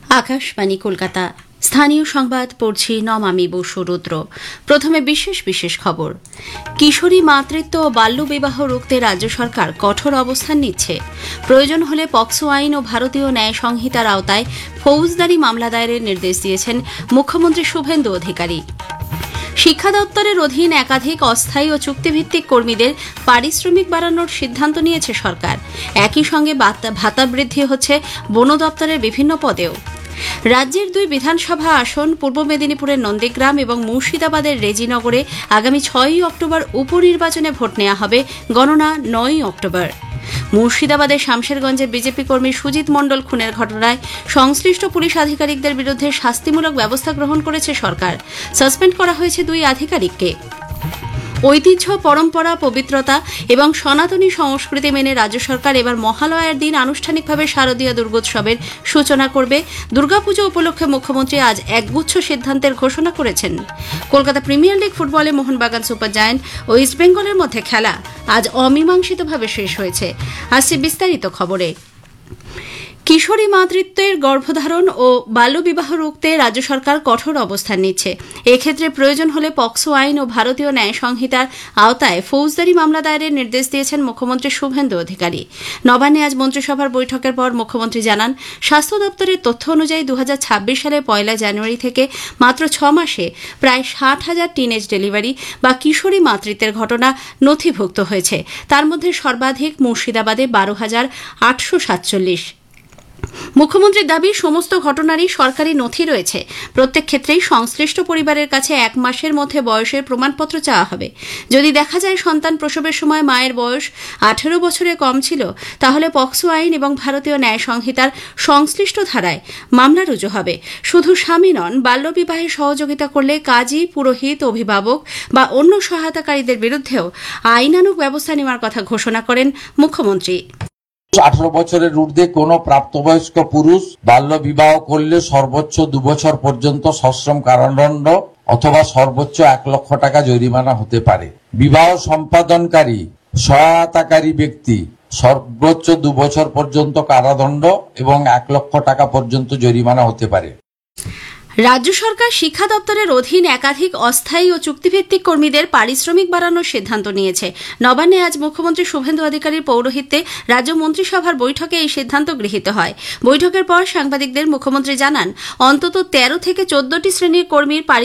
আকাশবাণী কলকাতা স্থানীয় সংবাদ পড়ছি নমামি বসু রুদ্র। প্রথমে বিশেষ খবর। কিশোরী মাতৃত্ব ও বাল্যবিবাহ রুখতে রাজ্য সরকার কঠোর অবস্থান নিচ্ছে। প্রয়োজন হলে পক্সো আইন ও ভারতীয় ন্যায় সংহিতার আওতায় ফৌজদারি মামলা দায়েরের নির্দেশ দিয়েছেন মুখ্যমন্ত্রী শুভেন্দু অধিকারী। শিক্ষা দপ্তরের অধীন একাধিক অস্থায়ী ও চুক্তিভিত্তিক কর্মীদের পারিশ্রমিক বাড়ানোর সিদ্ধান্ত নিয়েছে সরকার। একই সঙ্গে ভাতা বৃদ্ধি হচ্ছে বন দপ্তরের বিভিন্ন পদেও। রাজ্যের 2 বিধানসভা আসন পূর্ব মেদিনীপুরের নন্দীগ্রাম এবং মুর্শিদাবাদের রেজিনগরে আগামী 6 অক্টোবর উপনির্বাচনে ভোট নেওয়া হবে, গণনা 9 অক্টোবর। মুর্শিদাবাদের শামশেরগঞ্জে বিজেপি কর্মী সুজিত মণ্ডল খুনের ঘটনায় সংশ্লিষ্ট পুলিশ আধিকারিকদের বিরুদ্ধে শাস্তিমূলক ব্যবস্থা গ্রহণ করেছে সরকার। সাসপেন্ড করা হয়েছে 2 আধিকারিককে। ঐতিহ্য, পরম্পরা, পবিত্রতা এবং সনাতনী সংস্কৃতি মেনে রাজ্য সরকার এবার মহালয়ার দিন আনুষ্ঠানিকভাবে শারদীয় দুর্গোৎসবের সূচনা করবে। দুর্গাপুজো উপলক্ষে মুখ্যমন্ত্রী আজ একগুচ্ছ সিদ্ধান্তের ঘোষণা করেছেন। কলকাতা প্রিমিয়ার লিগ ফুটবলে মোহনবাগান সুপার জায়ান্ট ও ইস্টবেঙ্গলের মধ্যে খেলা আজ অমীমাংসিতভাবে শেষ হয়েছে। আসছে বিস্তারিত খবরে। কিশোরী মাতৃত্বের গর্ভধারণ ও বাল্যবিবাহ রুখতে রাজ্য সরকার কঠোর অবস্থান নিচ্ছে। এক্ষেত্রে প্রয়োজন হলে পক্সো আইন ও ভারতীয় ন্যায় সংহিতার আওতায় ফৌজদারি মামলা দায়েরের নির্দেশ দিয়েছেন মুখ্যমন্ত্রী শুভেন্দু অধিকারী। নবান্নে আজ মন্ত্রিসভার বৈঠকের পর মুখ্যমন্ত্রী জানান, স্বাস্থ্য দপ্তরের তথ্য অনুযায়ী 2026 সালের 1 জানুয়ারি থেকে মাত্র 6 মাসে প্রায় 60,000 টিনেজ ডেলিভারি বা কিশোরী মাতৃত্বের ঘটনা নথিভুক্ত হয়েছে। তার মধ্যে সর্বাধিক মুর্শিদাবাদে 12,847। মুখ্যমন্ত্রীর দাবি, সমস্ত ঘটনারই সরকারি নথি রয়েছে। প্রত্যেক ক্ষেত্রেই সংশ্লিষ্ট পরিবারের কাছে 1 মাসের মধ্যে বয়সের প্রমাণপত্র চাওয়া হবে। যদি দেখা যায় সন্তান প্রসবের সময় মায়ের বয়স 18 বছরের কম ছিল, তাহলে পক্সো আইন এবং ভারতীয় ন্যায় সংহিতার সংশ্লিষ্ট ধারায় মামলা রুজু হবে। শুধু স্বামী নন, বাল্যবিবাহে সহযোগিতা করলে কাজী, পুরোহিত, অভিভাবক বা অন্য সহায়তাকারীদের বিরুদ্ধেও আইনানুগ ব্যবস্থা নেওয়ার কথা ঘোষণা করেন মুখ্যমন্ত্রী। 18 বছরের ঊর্ধ্বে কোন প্রাপ্তবয়স্ক পুরুষ বাল্য বিবাহ করলে সর্বোচ্চ 2 বছর পর্যন্ত সশ্রম কারাদণ্ড অথবা সর্বোচ্চ 1 লক্ষ টাকা জরিমানা হতে পারে। বিবাহ সম্পাদনকারী সহায়তাকারী ব্যক্তি সর্বোচ্চ 2 বছর পর্যন্ত কারাদণ্ড এবং 1 লক্ষ টাকা পর্যন্ত জরিমানা হতে পারে। রাজ্য সরকার শিক্ষা দপ্তরের অধীন একাধিক অস্থায়ী ও চুক্তিভিত্তিক কর্মীদের পারিশ্রমিক বাড়ানোর সিদ্ধান্ত নিয়েছে। নবান্নে আজ মুখ্যমন্ত্রী শুভেন্দু অধিকারীর পৌরোহিত্যে রাজ্য মন্ত্রিসভার বৈঠকে এই সিদ্ধান্ত গৃহীত হয়। বৈঠকের পর সাংবাদিকদের মুখ্যমন্ত্রী জানান, অন্তত 13 থেকে 14টি শ্রেণীর কর্মীর